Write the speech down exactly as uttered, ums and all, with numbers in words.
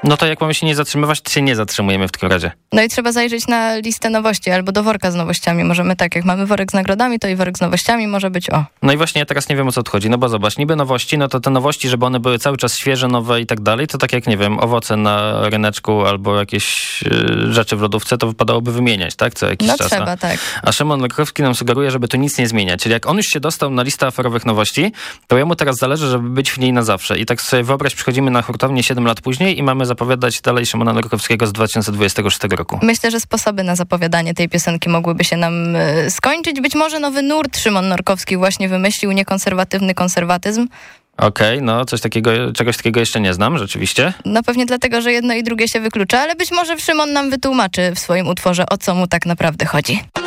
No to jak mamy się nie zatrzymywać, to się nie zatrzymujemy w takim razie. No i trzeba zajrzeć na listę nowości albo do worka z nowościami. Możemy tak, jak mamy worek z nagrodami, to i worek z nowościami może być o. No i właśnie ja teraz nie wiem, o co tu chodzi. No bo zobacz, niby nowości, no to te nowości, żeby one były cały czas świeże, nowe i tak dalej, to tak jak, nie wiem, owoce na ryneczku albo jakieś y, rzeczy w lodówce, to wypadałoby wymieniać, tak? Co jakiś no czas. trzeba, tak. A Szymon Lorkowski nam sugeruje, żeby tu nic nie zmieniać. Czyli jak on już się dostał na listę aferowych nowości, to jemu teraz zależy, żeby być w niej na zawsze. I tak sobie wyobraź, przychodzimy na hurtownię siedem lat później i mamy zapowiadać dalej Szymona Lorkowskiego z dwa tysiące dwudziestego szóstego roku. Myślę, że sposoby na zapowiadanie tej piosenki mogłyby się nam y, skończyć. Być może nowy nurt Szymon Norkowski właśnie wymyślił, niekonserwatywny konserwatyzm. Okej, okay, no coś takiego, czegoś takiego jeszcze nie znam, rzeczywiście. No pewnie dlatego, że jedno i drugie się wyklucza, ale być może Szymon nam wytłumaczy w swoim utworze, o co mu tak naprawdę chodzi.